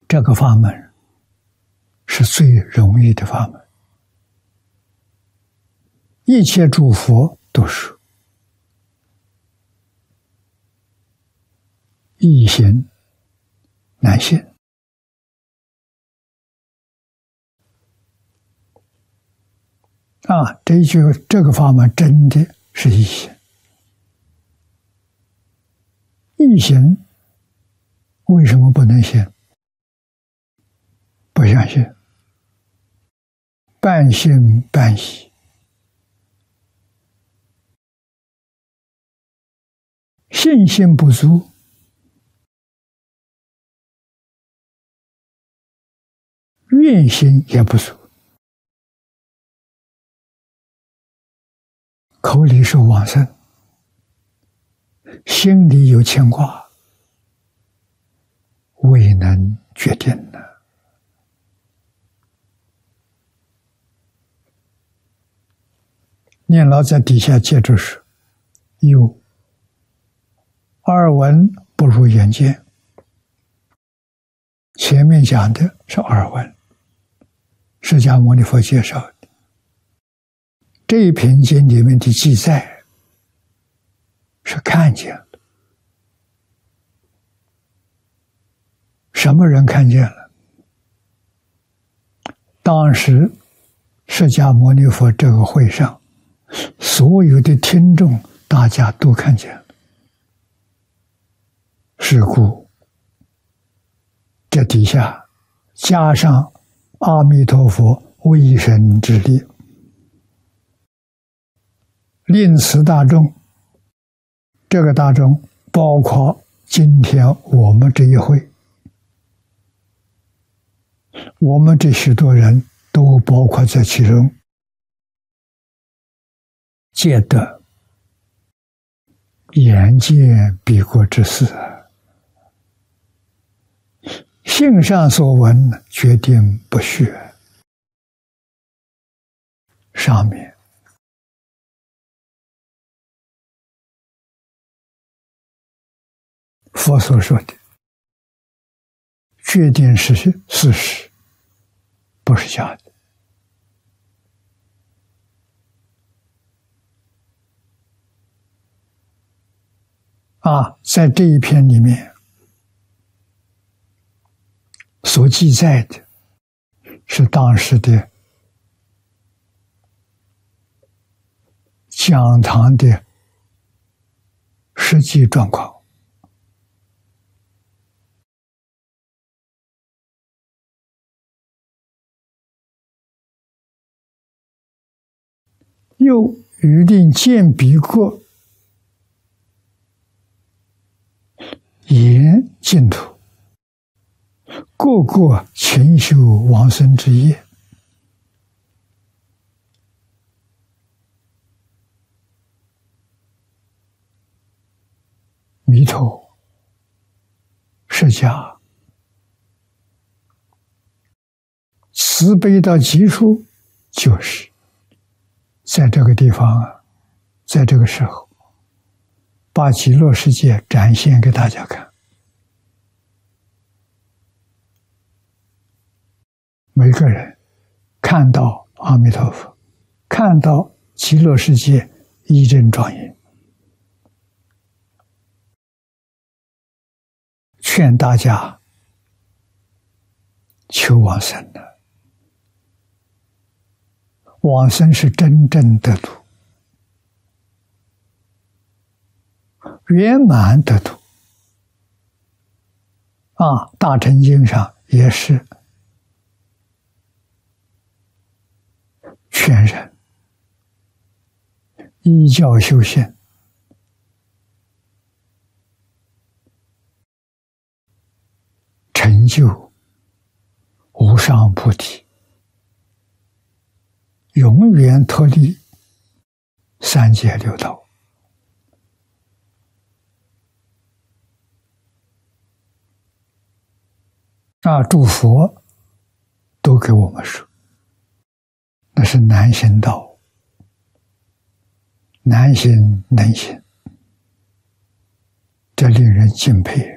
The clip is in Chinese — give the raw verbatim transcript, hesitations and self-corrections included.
这个法门是最容易的法门，一切诸佛都是易行难行。啊，这一句这个法门真的是易行。易行为什么不能行？不相信，半信半疑，信心不足，愿心也不足，口里说往生，心里有牵挂，未能决定呢。念老在底下接着说：“有耳闻不如眼见。”前面讲的是耳闻，释迦牟尼佛介绍的这一篇经里面的记载是看见了。什么人看见了？当时释迦牟尼佛这个会上所有的听众大家都看见了。是故这底下加上阿弥陀佛威神之力，令此大众，这个大众包括今天我们这一会，我们这许多人都包括在其中，皆得眼见彼国之事，信上所闻决定不虚。上面佛所说的决定是事实，不是假的。啊，在这一篇里面所记载的是当时的讲堂的实际状况。又预定见彼国言净土，各个勤修往生之业。弥陀释迦慈悲到极处，就是在这个地方啊，在这个时候把极乐世界展现给大家看。每个人看到阿弥陀佛，看到极乐世界一真庄严，劝大家求往生的。往生是真正得度，圆满得度。啊，大乘经上也是劝人依教修行，成就无上菩提，永远脱离三界六道。啊，诸佛都给我们说，那是难行道，难行能行，这令人敬佩。